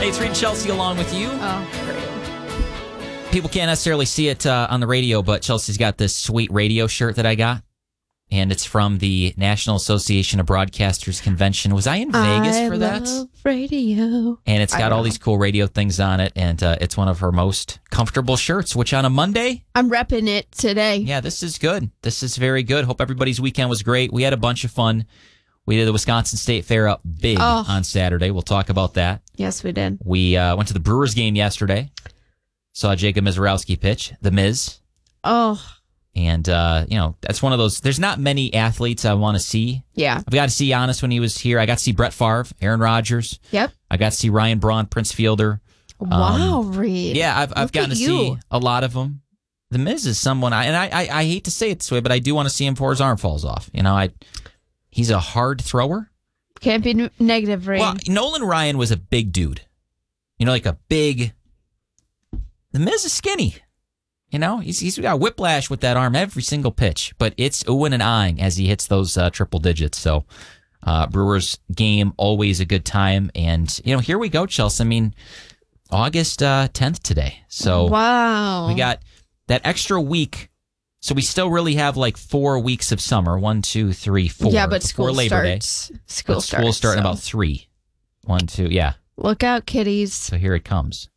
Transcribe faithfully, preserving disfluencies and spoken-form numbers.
Hey, it's Reed and Chelsea along with you. Oh, great. People can't necessarily see it uh, on the radio, but Chelsea's got this sweet radio shirt that I got. And it's from the National Association of Broadcasters Convention. Was I in Vegas I for that? love radio. And it's got I all know. these cool radio things on it. And uh, it's one of her most comfortable shirts, which on a Monday, I'm repping it today. yeah, this is good. This is very good. Hope everybody's weekend was great. We had a bunch of fun. We did the Wisconsin State Fair up big Oh. on Saturday. We'll talk about that. Yes, we did. We uh, went to the Brewers game yesterday. Saw Jacob Mizorowski pitch, the Miz. Oh, And, uh, you know, that's one of those. There's not many athletes I want to see. yeah. I've got to see Giannis when he was here. I got to see Brett Favre, Aaron Rodgers. Yep. I got to see Ryan Braun, Prince Fielder. Wow, Reed. Yeah, I've, I've Look gotten at to you. see a lot of them. The Miz is someone, I, and I, I, I hate to say it this way, but I do want to see him before his arm falls off. You know, I he's a hard thrower. Can't be n- negative, Reed. Well, Nolan Ryan was a big dude. You know, like a big. The Miz is skinny. You know, he's he's got whiplash with that arm every single pitch, but it's oohing and eyeing as he hits those uh, triple digits. So, uh, Brewers game, always a good time. And, you know, here we go, Chelsea. I mean, August uh, tenth today. So wow. we got that extra week. So we still really have like four weeks of summer. One, two, three, four. Yeah, but before school Labor starts. Day. School But starts. School start in so. about three. One, two, yeah. Look out, kiddies. So here it comes.